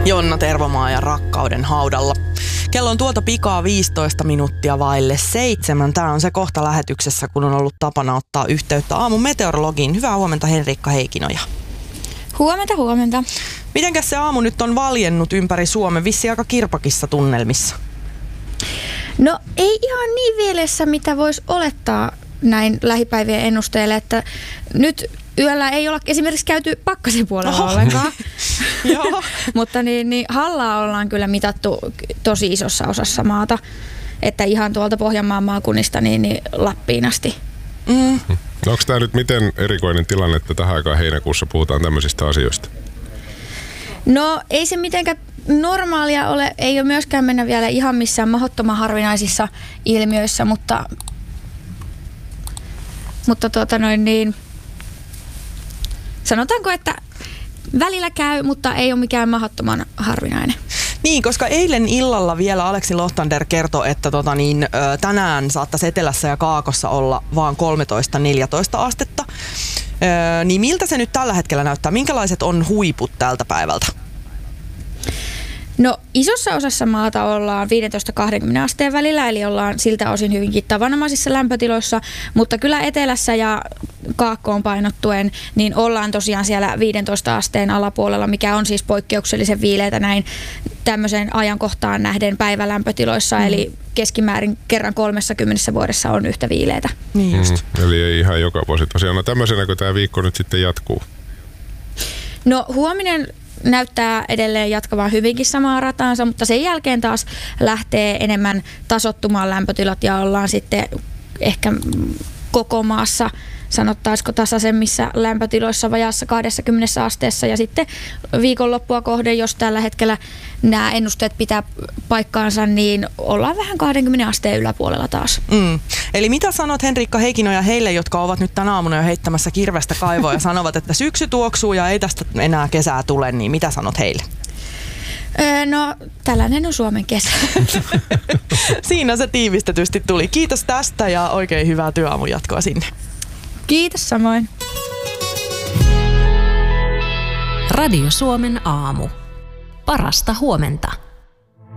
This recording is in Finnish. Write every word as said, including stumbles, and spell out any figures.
Jonna Tervomaa ja Rakkauden haudalla. Kello on tuolta pikaa viisitoista minuuttia vaille seitsemän. Tämä on se kohta lähetyksessä, kun on ollut tapana ottaa yhteyttä aamun meteorologiin. Hyvää huomenta, Henriikka Heikinoja. Huomenta, huomenta. Mitenkäs se aamu nyt on valjennut ympäri Suomen? Vissi aika kirpakissa tunnelmissa. No ei ihan niin vielessä, mitä voisi olettaa näin lähipäivien ennusteelle, että nyt yöllä ei olla esimerkiksi käyty pakkasen puolella Oho. ollenkaan. Mutta niin, niin hallaa ollaan kyllä mitattu tosi isossa osassa maata, että ihan tuolta Pohjanmaan maakunnista niin, niin Lappiin asti. Mm. No onko tämä nyt miten erikoinen tilanne, että tähän aikaan heinäkuussa puhutaan tämmöisistä asioista? No ei se mitenkään normaalia ole, ei ole myöskään mennä vielä ihan missään mahdottoman harvinaisissa ilmiöissä, mutta, mutta tuota noin niin, sanotaanko, että välillä käy, mutta ei ole mikään mahdottoman harvinainen. Niin, koska eilen illalla vielä Aleksi Lohtander kertoi, että tota niin, ö, tänään saattaisi etelässä ja kaakossa olla vaan kolmetoista neljätoista astetta. Ö, niin miltä se nyt tällä hetkellä näyttää? Minkälaiset on huiput tältä päivältä? No isossa osassa maata ollaan viisitoista kaksikymmentä asteen välillä, eli ollaan siltä osin hyvinkin tavanomaisissa lämpötiloissa, mutta kyllä etelässä ja kaakkoon painottuen, niin ollaan tosiaan siellä viisitoista asteen alapuolella, mikä on siis poikkeuksellisen viileitä näin tämmöiseen ajankohtaan nähden päivälämpötiloissa, mm. eli keskimäärin kerran kolmessakymmenessä vuodessa on yhtä viileitä. Niin just. Mm, eli ei ihan joka vuosi tosiaan. No tämmöisenäkö tämä viikko nyt sitten jatkuu? No huominen näyttää edelleen jatkavan hyvinkin samaa rataansa, mutta sen jälkeen taas lähtee enemmän tasoittumaan lämpötilat ja ollaan sitten ehkä koko maassa sanottaisiko tasaisemmissa lämpötiloissa vajaassa kaksikymmentä asteessa ja sitten viikonloppua kohden, jos tällä hetkellä nämä ennusteet pitää paikkaansa, niin ollaan vähän kaksikymmentä asteen yläpuolella taas. Mm. Eli mitä sanot Henriikka Heikinoja heille, jotka ovat nyt tänä aamuna jo heittämässä kirvestä kaivoa ja sanovat, että syksy tuoksuu ja ei tästä enää kesää tule, niin mitä sanot heille? Öö, no, tällainen on Suomen kesä. Siinä se tiivistetysti tuli. Kiitos tästä ja oikein hyvää työaamun jatkoa sinne. Kiitos samoin. Radio Suomen aamu. Parasta huomenta.